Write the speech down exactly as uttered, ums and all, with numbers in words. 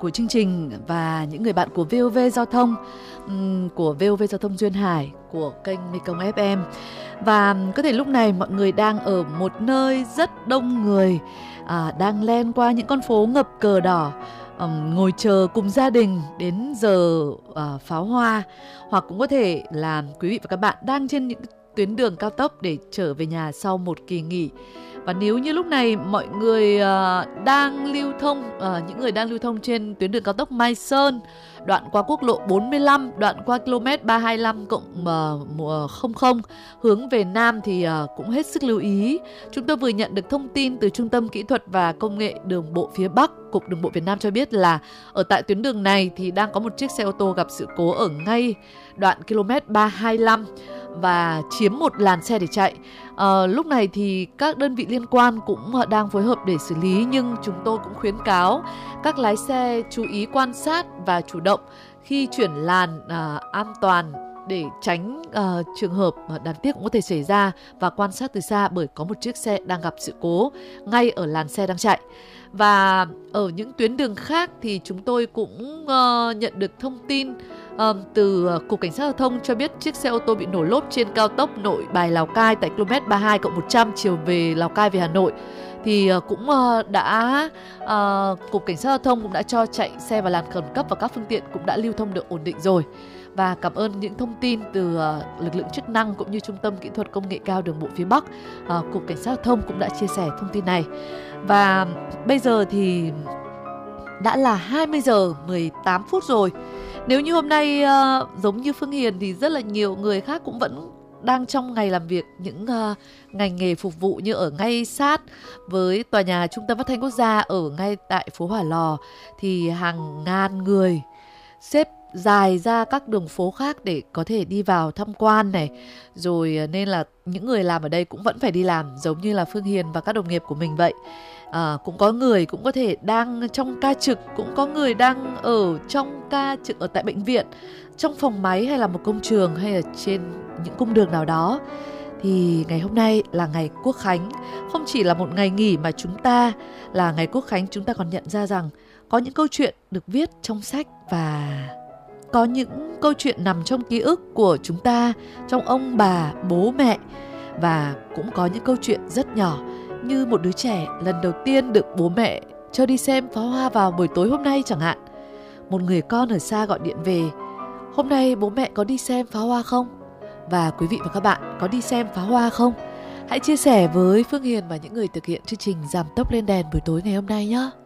của chương trình và những người bạn của vê o vê Giao thông, của vê o vê Giao thông Duyên Hải, của kênh Mekong ép em. Và có thể lúc này mọi người đang ở một nơi rất đông người, à, đang len qua những con phố ngập cờ đỏ, um, ngồi chờ cùng gia đình đến giờ uh, pháo hoa. Hoặc cũng có thể là quý vị và các bạn đang trên những tuyến đường cao tốc để trở về nhà sau một kỳ nghỉ. Và nếu như lúc này mọi người uh, đang lưu thông, uh, những người đang lưu thông trên tuyến đường cao tốc Mai Sơn, đoạn qua quốc lộ bốn mươi lăm, đoạn qua km ba hai lăm cộng không không hướng về Nam thì uh, cũng hết sức lưu ý. Chúng tôi vừa nhận được thông tin từ Trung tâm Kỹ thuật và Công nghệ Đường bộ phía Bắc, Cục Đường bộ Việt Nam cho biết là ở tại tuyến đường này thì đang có một chiếc xe ô tô gặp sự cố ở ngay đoạn km ba hai lăm và chiếm một làn xe để chạy. À, lúc này thì các đơn vị liên quan cũng đang phối hợp để xử lý, nhưng chúng tôi cũng khuyến cáo các lái xe chú ý quan sát và chủ động khi chuyển làn à, an toàn để tránh uh, trường hợp đáng tiếc cũng có thể xảy ra, và quan sát từ xa bởi có một chiếc xe đang gặp sự cố ngay ở làn xe đang chạy. Và ở những tuyến đường khác thì chúng tôi cũng uh, nhận được thông tin uh, từ Cục Cảnh sát Giao thông cho biết chiếc xe ô tô bị nổ lốp trên cao tốc Nội Bài Lào Cai tại km ba mươi hai cộng một trăm chiều về Lào Cai về Hà Nội. Thì uh, cũng uh, đã uh, Cục Cảnh sát Giao thông cũng đã cho chạy xe vào làn khẩn cấp và các phương tiện cũng đã lưu thông được ổn định rồi. Và cảm ơn những thông tin từ uh, lực lượng chức năng cũng như Trung tâm Kỹ thuật Công nghệ cao Đường bộ phía Bắc. uh, Cục Cảnh sát Giao thông cũng đã chia sẻ thông tin này. Và bây giờ thì đã là hai mươi giờ mười tám phút rồi. Nếu như hôm nay uh, giống như Phương Hiền thì rất là nhiều người khác cũng vẫn đang trong ngày làm việc, những uh, ngành nghề phục vụ như ở ngay sát với tòa nhà Trung tâm Phát thanh Quốc gia ở ngay tại phố Hỏa Lò, thì hàng ngàn người xếp dài ra các đường phố khác để có thể đi vào tham quan này. Rồi nên là những người làm ở đây cũng vẫn phải đi làm giống như là Phương Hiền và các đồng nghiệp của mình vậy. À, cũng có người cũng có thể đang trong ca trực, cũng có người đang ở trong ca trực ở tại bệnh viện, trong phòng máy hay là một công trường hay là trên những cung đường nào đó. Thì ngày hôm nay là ngày Quốc Khánh, không chỉ là một ngày nghỉ mà chúng ta là ngày Quốc Khánh chúng ta còn nhận ra rằng có những câu chuyện được viết trong sách và có những câu chuyện nằm trong ký ức của chúng ta, trong ông bà, bố mẹ. Và cũng có những câu chuyện rất nhỏ, như một đứa trẻ lần đầu tiên được bố mẹ cho đi xem pháo hoa vào buổi tối hôm nay chẳng hạn. Một người con ở xa gọi điện về: hôm nay bố mẹ có đi xem pháo hoa không? Và quý vị và các bạn có đi xem pháo hoa không? Hãy chia sẻ với Phương Hiền và những người thực hiện chương trình Giảm Tốc Lên Đèn buổi tối ngày hôm nay nhé.